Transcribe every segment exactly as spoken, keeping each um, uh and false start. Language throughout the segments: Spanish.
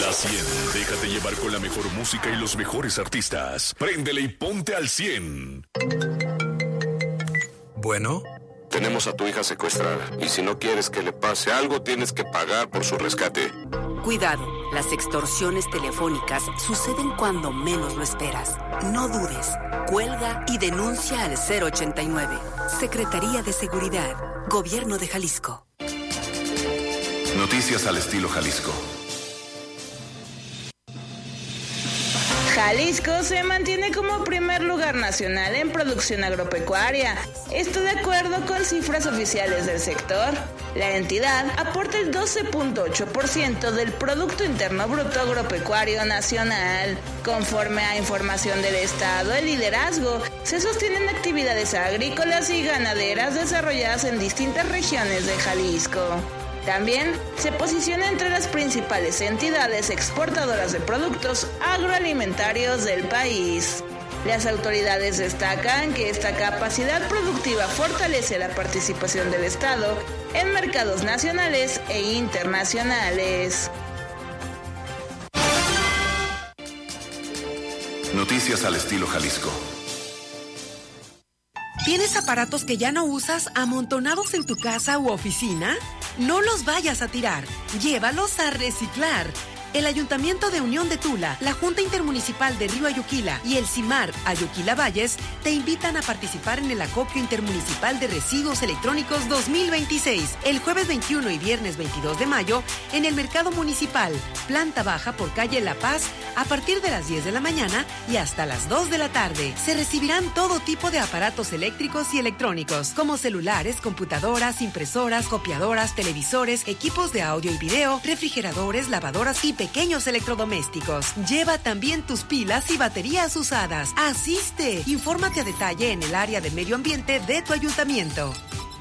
La cien. Déjate llevar con la mejor música y los mejores artistas. Préndele y ponte al cien. Bueno. Tenemos a tu hija secuestrada y si no quieres que le pase algo, tienes que pagar por su rescate. Cuidado, las extorsiones telefónicas suceden cuando menos lo esperas. No dudes, cuelga y denuncia al cero ochenta y nueve. Secretaría de Seguridad, Gobierno de Jalisco. Noticias al estilo Jalisco. Jalisco se mantiene como primer lugar nacional en producción agropecuaria. Esto de acuerdo con cifras oficiales del sector. La entidad aporta el doce punto ocho por ciento del Producto Interno Bruto Agropecuario Nacional. Conforme a información del Estado, el liderazgo se sostiene en actividades agrícolas y ganaderas desarrolladas en distintas regiones de Jalisco. También se posiciona entre las principales entidades exportadoras de productos agroalimentarios del país. Las autoridades destacan que esta capacidad productiva fortalece la participación del Estado en mercados nacionales e internacionales. Noticias al estilo Jalisco. ¿Tienes aparatos que ya no usas amontonados en tu casa u oficina? No los vayas a tirar, llévalos a reciclar. El Ayuntamiento de Unión de Tula, la Junta Intermunicipal de Río Ayuquila y el CIMAR Ayuquila Valles te invitan a participar en el Acopio Intermunicipal de Residuos Electrónicos dos mil veintiséis, el jueves veintiuno y viernes veintidós de mayo, en el Mercado Municipal, planta baja por calle La Paz, a partir de las diez de la mañana y hasta las dos de la tarde. Se recibirán todo tipo de aparatos eléctricos y electrónicos, como celulares, computadoras, impresoras, copiadoras, televisores, equipos de audio y video, refrigeradores, lavadoras y pequeños electrodomésticos. Lleva también tus pilas y baterías usadas. ¡Asiste! Infórmate a detalle en el área de medio ambiente de tu ayuntamiento.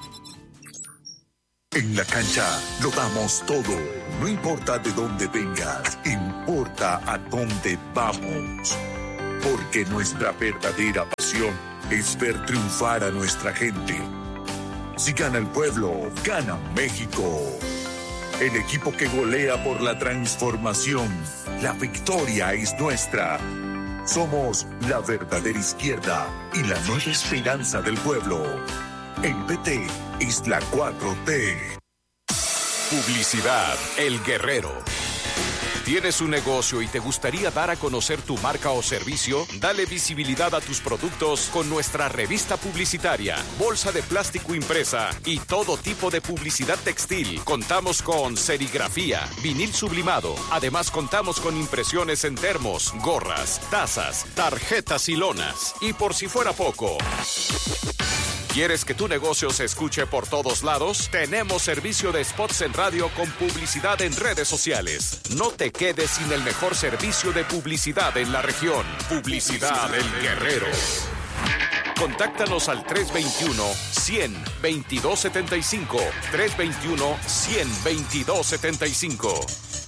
En la cancha lo damos todo. No importa de dónde vengas, importa a dónde vamos. Porque nuestra verdadera pasión es ver triunfar a nuestra gente. Si gana el pueblo, gana México. El equipo que golea por la transformación. La victoria es nuestra. Somos la verdadera izquierda y la nueva esperanza del pueblo. El P T es la cuatro T. Publicidad El Guerrero. ¿Tienes un negocio y te gustaría dar a conocer tu marca o servicio? Dale visibilidad a tus productos con nuestra revista publicitaria, bolsa de plástico impresa y todo tipo de publicidad textil. Contamos con serigrafía, vinil sublimado. Además, contamos con impresiones en termos, gorras, tazas, tarjetas y lonas. Y por si fuera poco, ¿quieres que tu negocio se escuche por todos lados? Tenemos servicio de spots en radio con publicidad en redes sociales. No te quedes sin el mejor servicio de publicidad en la región. Publicidad El Guerrero. Contáctanos al tres dos uno, cien, veintidós setenta y cinco. tres dos uno, cien, veintidós setenta y cinco.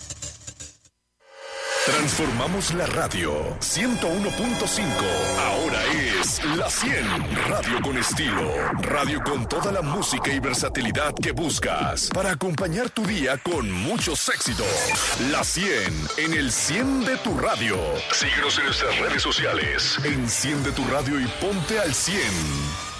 Transformamos la radio. ciento uno punto cinco. Ahora es La cien. Radio con estilo. Radio con toda la música y versatilidad que buscas para acompañar tu día con muchos éxitos. La cien en el cien de tu radio. Síguenos en nuestras redes sociales. Enciende tu radio y ponte al cien.